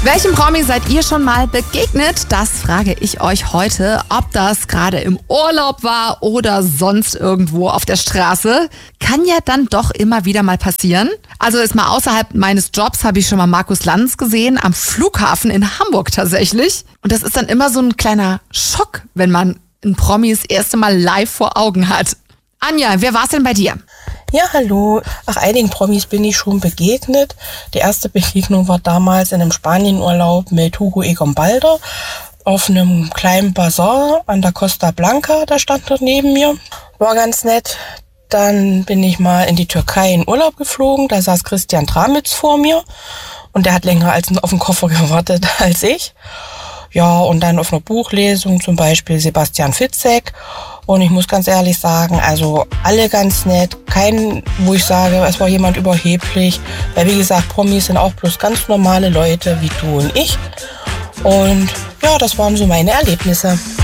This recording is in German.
Welchem Promi seid ihr schon mal begegnet? Das frage ich euch heute. Ob das gerade im Urlaub war oder sonst irgendwo auf der Straße, kann ja dann doch immer wieder mal passieren. Also ist mal außerhalb meines Jobs habe ich schon mal Markus Lanz gesehen, am Flughafen in Hamburg tatsächlich. Und das ist dann immer so ein kleiner Schock, wenn man einen Promi das erste Mal live vor Augen hat. Anja, wer war's denn bei dir? Ja, hallo. Einigen Promis bin ich schon begegnet. Die erste Begegnung war damals in einem Spanienurlaub mit Hugo Egon Balder auf einem kleinen Bazar an der Costa Blanca. Da stand er neben mir. War ganz nett. Dann bin ich mal in die Türkei in Urlaub geflogen. Da saß Christian Tramitz vor mir und der hat länger auf den Koffer gewartet als ich. Ja, und dann auf einer Buchlesung zum Beispiel Sebastian Fitzek. Und ich muss ganz ehrlich sagen, also alle ganz nett. Kein, wo ich sage, es war jemand überheblich. Weil wie gesagt, Promis sind auch bloß ganz normale Leute wie du und ich. Und ja, das waren so meine Erlebnisse.